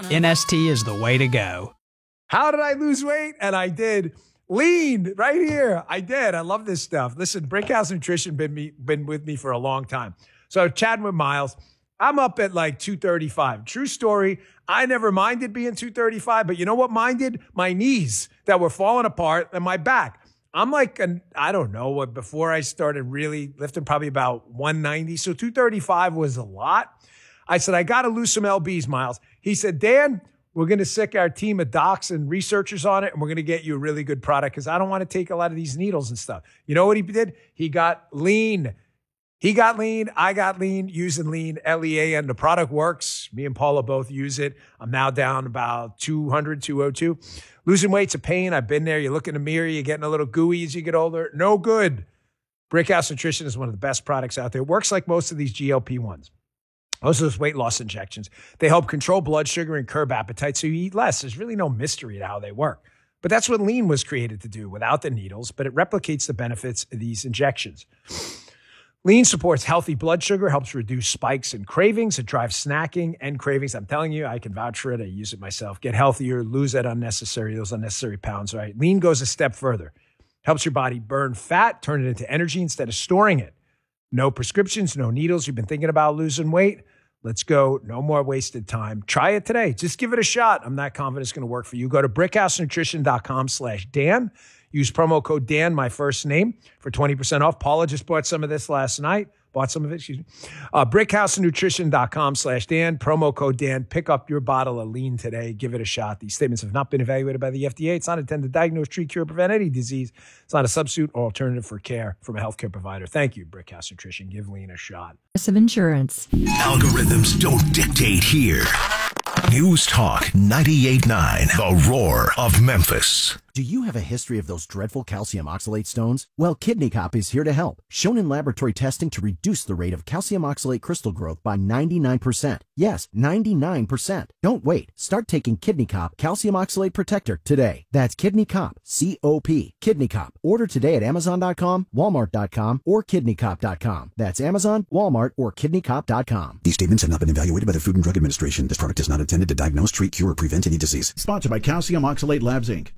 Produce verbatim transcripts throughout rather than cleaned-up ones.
N S T is the way to go. How did I lose weight? And I did. Lean right here. I did. I love this stuff. Listen, Brickhouse Nutrition been me been with me for a long time. So chatting with Miles, I'm up at like two thirty-five. True story. I never minded being two thirty-five, but you know what minded? My knees that were falling apart and my back. I'm like, an, I don't know what, before I started really lifting, probably about one ninety. So two thirty-five was a lot. I said, I got to lose some L Bs, Miles. He said, Dan, we're going to sick our team of docs and researchers on it, and we're going to get you a really good product because I don't want to take a lot of these needles and stuff. You know what he did? He got lean. He got lean. I got lean using lean, L E A N. The product works. Me and Paula both use it. I'm now down about two hundred, two oh two. Losing weight's a pain. I've been there. You look in the mirror, you're getting a little gooey as you get older. No good. Brickhouse Nutrition is one of the best products out there. It works like most of these G L P ones. Most of those weight loss injections. They help control blood sugar and curb appetite so you eat less. There's really no mystery to how they work. But that's what lean was created to do without the needles, but it replicates the benefits of these injections. Lean supports healthy blood sugar, helps reduce spikes and cravings. It drives snacking and cravings. I'm telling you, I can vouch for it. I use it myself. Get healthier, lose that unnecessary, those unnecessary pounds, right? Lean goes a step further. Helps your body burn fat, turn it into energy instead of storing it. No prescriptions, no needles. You've been thinking about losing weight? Let's go. No more wasted time. Try it today. Just give it a shot. I'm not confident it's going to work for you. Go to brickhousenutrition.com slash Dan. Use promo code Dan, my first name, for twenty percent off. Paula just bought some of this last night. Bought some of it, excuse me. Uh, brickhousenutrition.com slash Dan. Promo code Dan. Pick up your bottle of lean today. Give it a shot. These statements have not been evaluated by the F D A. It's not intended to diagnose, treat, cure, prevent any disease. It's not a substitute or alternative for care from a healthcare provider. Thank you, Brickhouse Nutrition. Give lean a shot. Of insurance. Algorithms don't dictate here. News Talk ninety-eight point nine, The Roar of Memphis. Do you have a history of those dreadful calcium oxalate stones? Well, Kidney Cop is here to help. Shown in laboratory testing to reduce the rate of calcium oxalate crystal growth by ninety-nine percent. Yes, ninety-nine percent. Don't wait. Start taking Kidney Cop Calcium Oxalate Protector today. That's Kidney Cop, C O P. Kidney Cop. Order today at amazon dot com, walmart dot com, or kidney cop dot com. That's Amazon, Walmart, or kidney cop dot com. These statements have not been evaluated by the Food and Drug Administration. This product is not intended to diagnose, treat, cure, or prevent any disease. Sponsored by Calcium Oxalate Labs, Incorporated.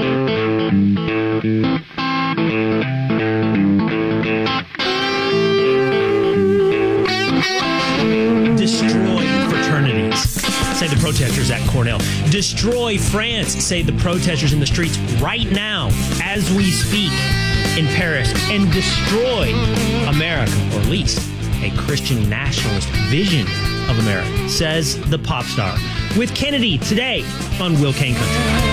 Destroy fraternities, say the protesters at Cornell. Destroy France, say the protesters in the streets right now as we speak in Paris. And destroy America, or at least a Christian nationalist vision of America, says the pop star. With Kennedy today on Will Kane Country.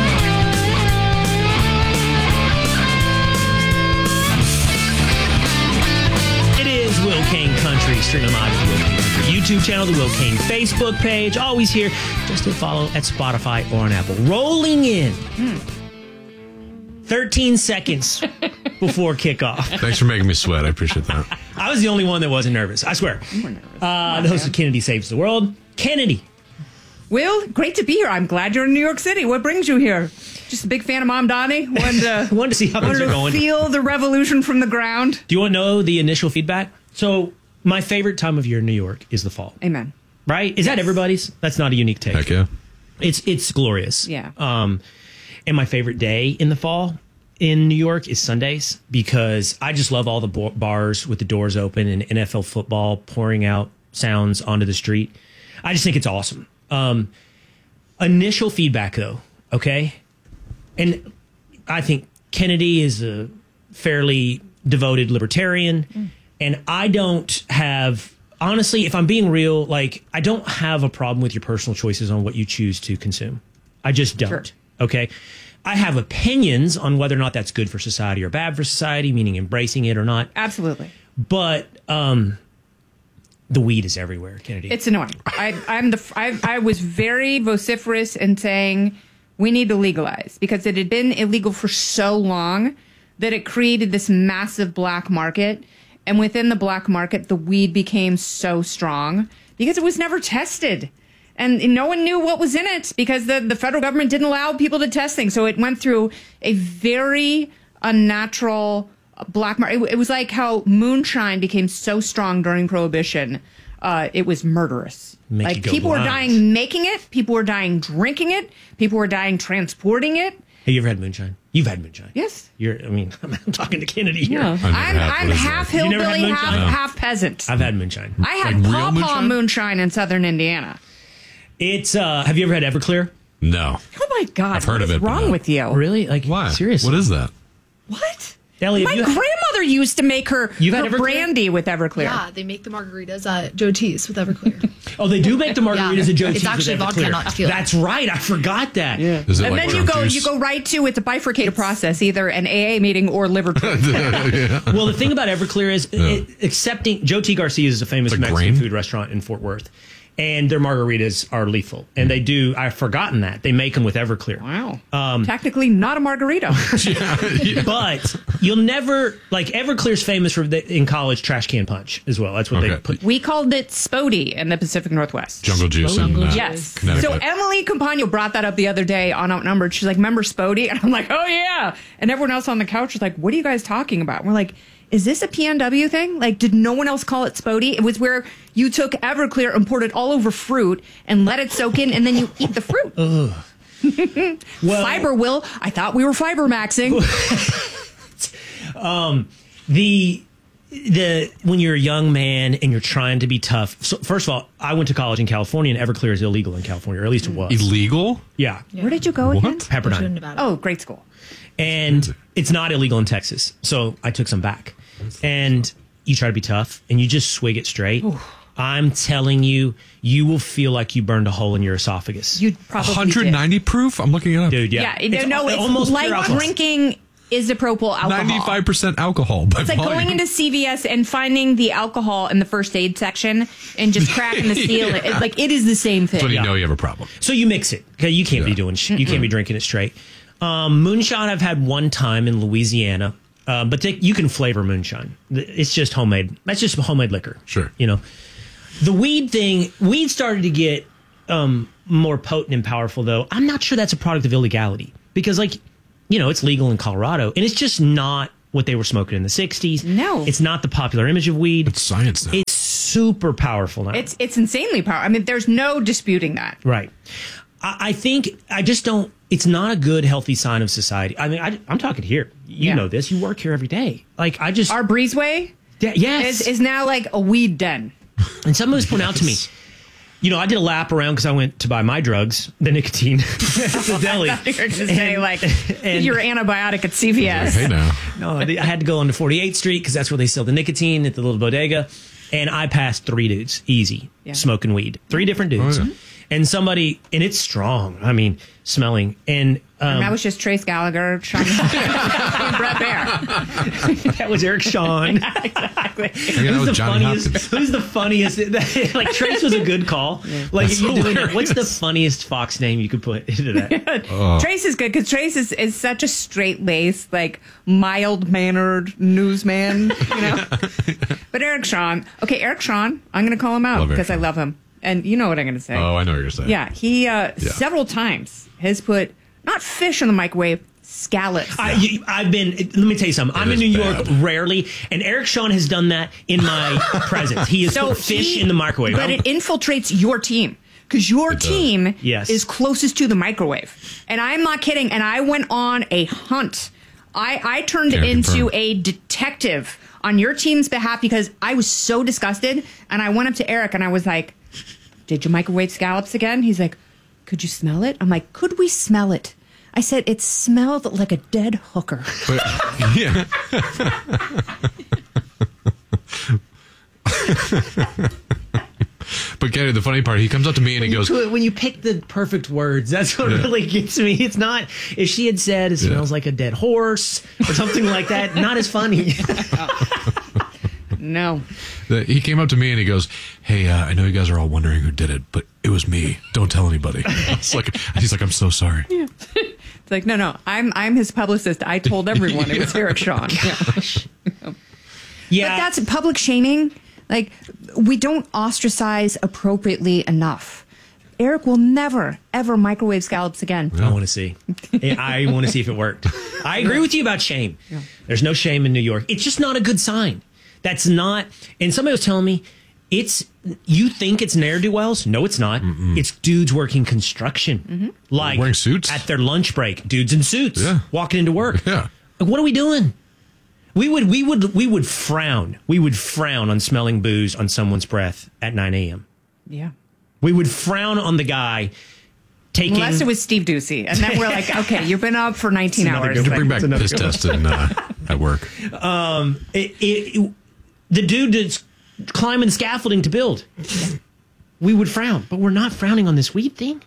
Will Kane Country, streaming live at the Will Kane Country YouTube channel, the Will Kane Facebook page, always here just to follow at Spotify or on Apple. Rolling in thirteen seconds before kickoff. Thanks for making me sweat. I appreciate that. I was the only one that wasn't nervous, I swear. You were nervous. Uh, the host of Kennedy Saves the World, Kennedy. Will, great to be here. I'm glad you're in New York City. What brings you here? Just a big fan of Mom Donnie. Wanted to, wanted to see how things are going. Feel the revolution from the ground. Do you want to know the initial feedback? So, my favorite time of year in New York is the fall. Amen. Right? Is yes. that everybody's? That's not a unique take. Heck yeah. It's it's glorious. Yeah. Um, and my favorite day in the fall in New York is Sundays, because I just love all the bo- bars with the doors open and N F L football pouring out sounds onto the street. I just think it's awesome. Um, initial feedback, though, okay? And I think Kennedy is a fairly devoted libertarian. Mm. And I don't have, honestly, if I'm being real, like, I don't have a problem with your personal choices on what you choose to consume. I just don't. Sure. Okay. I have opinions on whether or not that's good for society or bad for society, meaning embracing it or not. Absolutely. But um, the weed is everywhere, Kennedy. It's annoying. I, I'm the. I, I was very vociferous in saying we need to legalize, because it had been illegal for so long that it created this massive black market. And within the black market, the weed became so strong because it was never tested. And no one knew what was in it because the, the federal government didn't allow people to test things. So it went through a very unnatural black market. It, it was like how moonshine became so strong during Prohibition. uh, it was murderous. Make you like go people were blind. dying making it, people were dying drinking it, people were dying transporting it. Have you ever had moonshine? You've had moonshine. Yes. You're. I mean, I'm talking to Kennedy here. Yeah. never I'm, had- I'm what is half that? You never had hillbilly, half, moonshine? No. half peasant. I've had moonshine. I had Like real Paw Paw moonshine? moonshine in southern Indiana. It's. uh Have you ever had Everclear? No. Oh my God. I've heard what of is it, but wrong no. with you? Really? Like Why? Seriously? What is that? What? Elliot, My you- grandmother used to make her, You've her had Everclear? brandy with Everclear. Yeah, they make the margaritas at Joe T's with Everclear. Oh, they do make the margaritas Yeah. at Joe It's T's actually with vodka, Everclear. not tequila. That's right. I forgot that. Yeah. Is it And like then you go, juice? you go right to it's a bifurcated process, either an A A meeting or liver transplant. Well, the thing about Everclear is it, accepting Joe T. Garcia's is a famous It's a Mexican grain? food restaurant in Fort Worth, and their margaritas are lethal. And they do. I've forgotten that they make them with Everclear. Wow. Um, Technically not a margarita. But you'll never like Everclear's famous for the, in college trash can punch as well. That's what they Okay. put. We called it Spody in the Pacific Northwest. Jungle juice and uh, Yes. Connecticut. So Emily Campagno brought that up the other day on Outnumbered. She's like, remember Spody? And I'm like, oh yeah. And everyone else on the couch was like, what are you guys talking about? And we're like, is this a P N W thing? Like, did no one else call it Spody? It was where you took Everclear and poured it all over fruit and let it soak in, and then you eat the fruit. Well, Fiber will. I thought we were fiber maxing. um, the the when you're a young man and you're trying to be tough. So first of all, I went to college in California, and Everclear is illegal in California, or at least it was Illegal? Yeah, Where did you go again? Pepperdine. Oh, great school. And it's not illegal in Texas, so I took some back. And you try to be tough, and you just swig it straight. I'm telling you, you will feel like you burned a hole in your esophagus. You probably one ninety proof? I'm looking it up. Dude, Yeah, yeah. it- no, it's almost pure like alcohol. drinking isopropyl alcohol. ninety-five percent alcohol. By It's like volume. going into C V S and finding the alcohol in the first aid section and just cracking the seal. Yeah. It's like it is the same thing. That's when you Yeah. know you have a problem. So you mix it. Okay, you can't be Yeah. doing. Sh- you can't be drinking it straight. Um, moonshine, I've had one time in Louisiana, uh, but they, you can flavor moonshine. It's just homemade. That's just homemade liquor. Sure. You know, the weed thing. Weed started to get um, more potent and powerful, though. I'm not sure that's a product of illegality because, like, you know, it's legal in Colorado, and it's just not what they were smoking in the sixties. No. It's not the popular image of weed. It's science now. It's super powerful now. It's it's insanely powerful. I mean, there's no disputing that. Right. I, I think I just don't. It's not a good, healthy sign of society. I mean, I, I'm talking here. You Yeah. know this. You work here every day. Like I just. Our breezeway Yeah, yes. is, is now like a weed den. And some of us point out to me. You know, I did a lap around because I went to buy my drugs, the nicotine, at the deli. I thought you were going to say, like, and- your antibiotic at C V S. Hey now. No, I had to go on to forty-eighth Street because that's where they sell the nicotine at the little bodega. And I passed three dudes, easy, Yeah. smoking weed. Three different dudes. Oh, yeah. And somebody, and it's strong. I mean, smelling. And um, And that was just Trace Gallagher, Sean, and Brett Bear. that was Eric Shawn. Exactly. Hanging out Who's with the Johnny funniest? Hopkins. Who's the funniest? Like Trace was a good call. Like That's you doing it. hilarious. What's the funniest Fox name you could put into that? Trace is good because Trace is, is such a straight laced, like mild mannered newsman, you know. But Eric Shawn, okay, Eric Shawn, I'm going to call him out Love Eric because I Shawn. love him, and you know what I'm going to say. Oh, I know what you're saying. Yeah, he uh, Yeah. several times has put not fish in the microwave, scallops. I, you, I've been. Let me tell you something. I'm in is New York bad. rarely, and Eric Shawn has done that in my presence. He has put fish he- in the microwave. but it infiltrates your team. Because your It does. team Yes. is closest to the microwave. And I'm not kidding. And I went on a hunt. I, I turned Can into confirm. a detective on your team's behalf because I was so disgusted. And I went up to Eric and I was like, did you microwave scallops again? He's like, could you smell it? I'm like, could we smell it? I said, it smelled like a dead hooker. But, yeah. But Kenny, the funny part, he comes up to me and he goes, when you pick the perfect words, that's what really gets me. It's not if she had said it smells like a dead horse or something like that. Not as funny. No. that he came up to me and he goes, "Hey, uh, I know you guys are all wondering who did it, but it was me. Don't tell anybody." It's like, he's like, "I'm so sorry." Yeah. It's like, no, no, I'm I'm his publicist. I told everyone it was Eric Shawn. Gosh. But Yeah, that's public shaming. Like, we don't ostracize appropriately enough. Eric will never, ever microwave scallops again. I want to see. I want to see if it worked. I agree with you about shame. There's no shame in New York. It's just not a good sign. That's not. And somebody was telling me, It's you think it's ne'er-do-wells? No, it's not. Mm-mm. It's dudes working construction, mm-hmm. like wearing suits at their lunch break. Dudes in suits, yeah. walking into work. Yeah, like, what are we doing? We would, we would, we would frown. We would frown on smelling booze on someone's breath at nine a.m. Yeah, we would frown on the guy taking. Unless it was Steve Ducey, and then we're like, okay, you've been up for nineteen hours. You bring back piss test in, uh, at work. Um, it, it, it, the dude that's climbing the scaffolding to build. We would frown, but we're not frowning on this weed thing.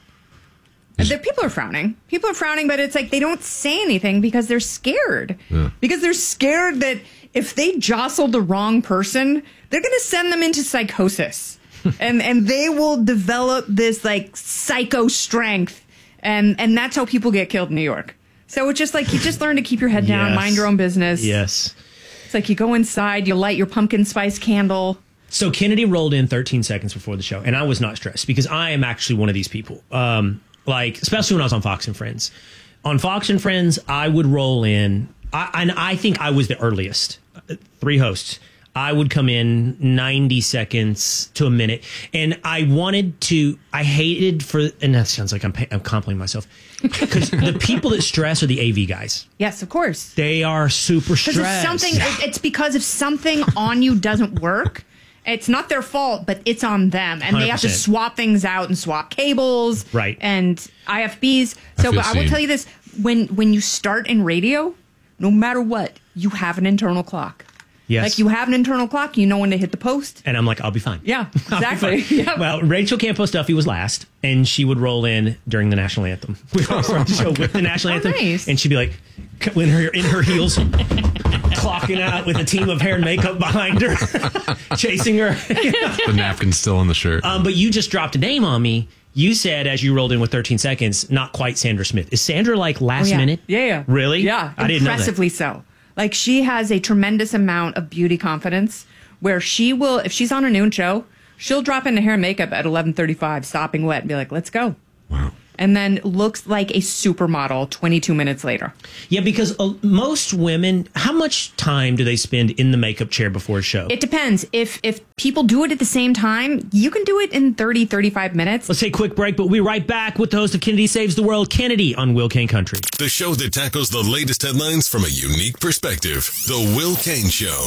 And the people are frowning. People are frowning, but it's like they don't say anything because they're scared. Yeah. Because they're scared that if they jostle the wrong person, they're going to send them into psychosis. and and they will develop this like psycho strength. And, and that's how people get killed in New York. So it's just like you just learn to keep your head down, yes. mind your own business. Yes. It's like you go inside, you light your pumpkin spice candle. So Kennedy rolled in thirteen seconds before the show, and I was not stressed because I am actually one of these people. Um, like, especially when I was on Fox and Friends. On Fox and Friends, I would roll in, I, and I think I was the earliest. Three hosts. I would come in ninety seconds to a minute, and I wanted to, I hated for, and that sounds like I'm, I'm complimenting myself, because the people that stress are the A V guys. Yes, of course. They are super stressed. If something, it's because if something on you doesn't work, it's not their fault, but it's on them, and one hundred percent. They have to swap things out and swap cables, right, and I F Bs. So, I but I will tell you this: when when you start in radio, no matter what, you have an internal clock. Yes. Like you have an internal clock, you know when to hit the post. And I'm like, I'll be fine. Yeah, exactly. Yep. Well, Rachel Campos Duffy was last, and she would roll in during the national anthem. We always start the show with the national oh, anthem. Nice. And she'd be like, in her, in her heels, clocking out with a team of hair and makeup behind her, chasing her. The napkin's still on the shirt. Um, but you just dropped a name on me. You said, as you rolled in with thirteen seconds, not quite Sandra Smith. Is Sandra like last oh, yeah. minute? Yeah, yeah. Really? Yeah, I didn't know that. Impressively so. Like, she has a tremendous amount of beauty confidence where she will, if she's on a noon show, she'll drop into hair and makeup at eleven thirty-five, stopping wet, and be like, let's go. Wow. And then looks like a supermodel twenty-two minutes later. Yeah, because uh, most women, how much time do they spend in the makeup chair before a show? It depends. If if people do it at the same time, you can do it in thirty, thirty-five minutes. Let's take a quick break, but we'll be right back with the host of Kennedy Saves the World, Kennedy, on Will Kane Country. The show that tackles the latest headlines from a unique perspective. The Will Kane Show.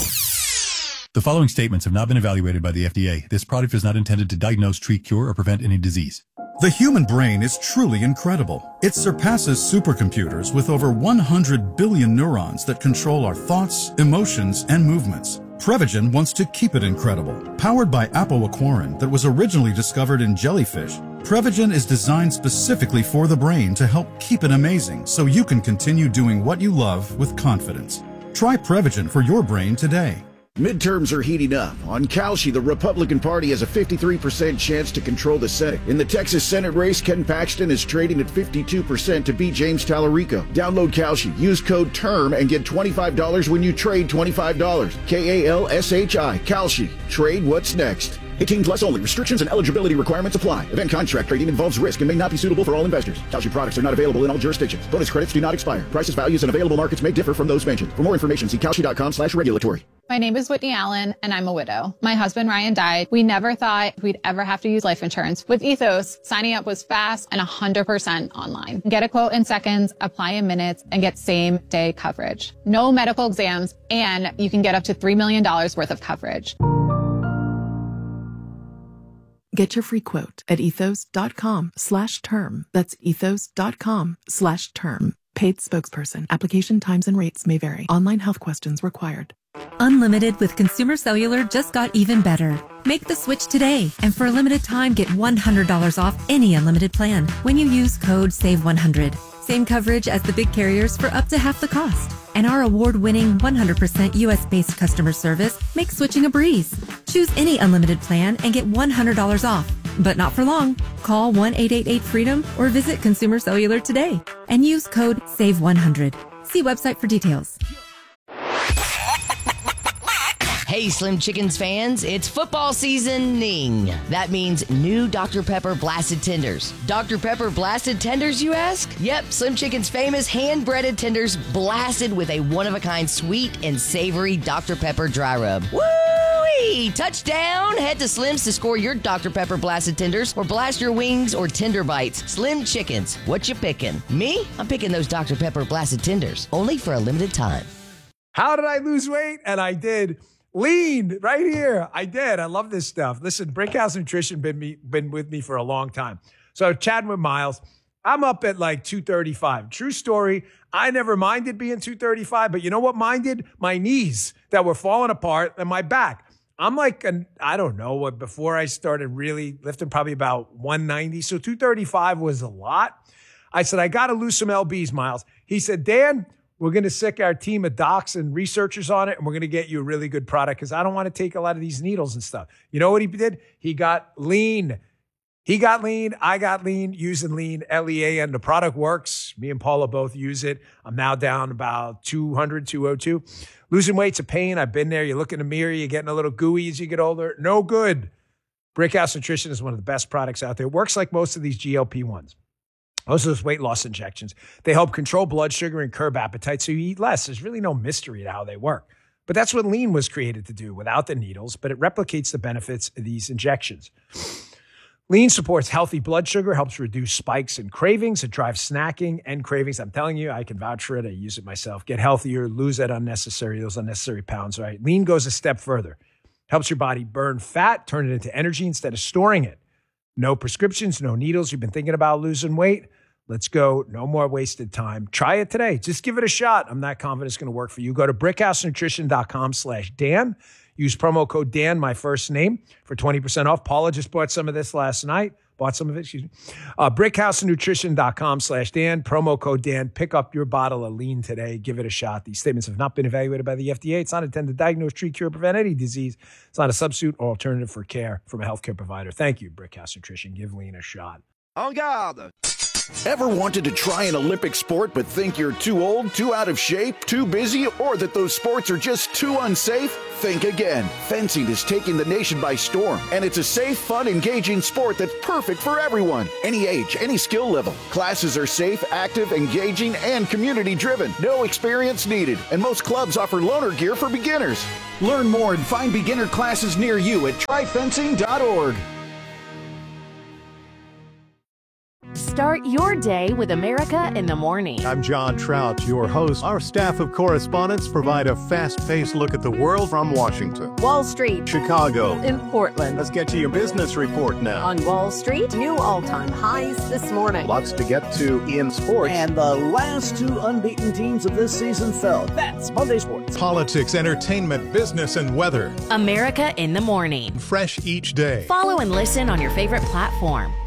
The following statements have not been evaluated by the F D A. This product is not intended to diagnose, treat, cure, or prevent any disease. The human brain is truly incredible. It surpasses supercomputers with over one hundred billion neurons that control our thoughts, emotions, and movements. Prevagen wants to keep it incredible. Powered by apoaquarin that was originally discovered in jellyfish, Prevagen is designed specifically for the brain to help keep it amazing so you can continue doing what you love with confidence. Try Prevagen for your brain today. Midterms are heating up. On Kalshi, the Republican Party has a fifty-three percent chance to control the Senate. In the Texas Senate race, Ken Paxton is trading at fifty-two percent to beat James Tallarico. Download Kalshi, use code TERM, and get twenty-five dollars when you trade twenty-five dollars. K A L S H I, Kalshi. Trade what's next. eighteen plus only. Restrictions and eligibility requirements apply. Event contract trading involves risk and may not be suitable for all investors. Kalshi products are not available in all jurisdictions. Bonus credits do not expire. Prices, values, and available markets may differ from those mentioned. For more information, see kalshi.com slash regulatory. My name is Whitney Allen, and I'm a widow. My husband, Ryan, died. We never thought we'd ever have to use life insurance. With Ethos, signing up was fast and one hundred percent online. Get a quote in seconds, apply in minutes, and get same-day coverage. No medical exams, and you can get up to three million dollars worth of coverage. Get your free quote at ethos.com slash term. That's ethos.com slash term. Paid spokesperson. Application times and rates may vary. Online health questions required. Unlimited with Consumer Cellular just got even better. Make the switch today, and for a limited time, get one hundred dollars off any unlimited plan when you use code save one hundred. Same coverage as the big carriers for up to half the cost. And our award-winning one hundred percent U S-based customer service makes switching a breeze. Choose any unlimited plan and get one hundred dollars off. But not for long. Call one eight eight eight freedom or visit Consumer Cellular today and use code save one hundred. See website for details. Hey, Slim Chickens fans, it's football seasoning. That means new Doctor Pepper Blasted Tenders. Doctor Pepper Blasted Tenders, you ask? Yep, Slim Chicken's famous hand-breaded tenders blasted with a one-of-a-kind sweet and savory Doctor Pepper dry rub. Woo! Hey, touchdown! Head to Slim's to score your Doctor Pepper Blasted Tenders or blast your wings or Tender Bites. Slim Chickens, what you picking? Me? I'm picking those Doctor Pepper Blasted Tenders, only for a limited time. How did I lose weight? And I did. Lean right here. I did. I love this stuff. Listen, Brickhouse Nutrition been me been with me for a long time. So chatting with Miles, I'm up at like two thirty-five. True story. I never minded being two thirty-five, but you know what minded? My knees that were falling apart and my back. I'm like, an, I don't know what, before I started really lifting, probably about one ninety. So two thirty-five was a lot. I said, I got to lose some L Bs, Miles. He said, Dan, we're going to sick our team of docs and researchers on it, and we're going to get you a really good product because I don't want to take a lot of these needles and stuff. You know what he did? He got lean. He got lean. I got lean using lean, L E A, and the product works. Me and Paula both use it. I'm now down about two hundred, two oh two. Losing weight's a pain. I've been there. You look in the mirror, you're getting a little gooey as you get older. No good. Brickhouse Nutrition is one of the best products out there. It works like most of these G L P ones. Most of those weight loss injections. They help control blood sugar and curb appetite so you eat less. There's really no mystery to how they work. But that's what lean was created to do without the needles, but it replicates the benefits of these injections. Lean supports healthy blood sugar, helps reduce spikes and cravings. It drives snacking and cravings. I'm telling you, I can vouch for it. I use it myself. Get healthier, lose that unnecessary, those unnecessary pounds, right? Lean goes a step further. Helps your body burn fat, turn it into energy instead of storing it. No prescriptions, no needles. You've been thinking about losing weight? Let's go. No more wasted time. Try it today. Just give it a shot. I'm not confident it's going to work for you. Go to brickhousenutrition.com slash Dan. Use promo code Dan, my first name, for twenty percent off. Paula just bought some of this last night. Bought some of it, excuse me. Uh, brickhousenutrition.com slash Dan. Promo code Dan. Pick up your bottle of lean today. Give it a shot. These statements have not been evaluated by the F D A. It's not intended to diagnose, treat, cure, prevent any disease. It's not a substitute or alternative for care from a healthcare provider. Thank you, Brickhouse Nutrition. Give lean a shot. En garde! Ever wanted to try an Olympic sport but think you're too old, too out of shape, too busy, or that those sports are just too unsafe? Think again. Fencing is taking the nation by storm, and it's a safe, fun, engaging sport that's perfect for everyone. Any age, any skill level. Classes are safe, active, engaging, and community-driven. No experience needed, and most clubs offer loaner gear for beginners. Learn more and find beginner classes near you at try fencing dot org. Start your day with America in the Morning. I'm John Trout, your host. Our staff of correspondents provide a fast-paced look at the world from Washington, Wall Street, Chicago, and Portland. Let's get to your business report now. On Wall Street, new all-time highs this morning. Lots to get to in sports. And the last two unbeaten teams of this season fell. That's Monday Sports. Politics, entertainment, business, and weather. America in the Morning. Fresh each day. Follow and listen on your favorite platform.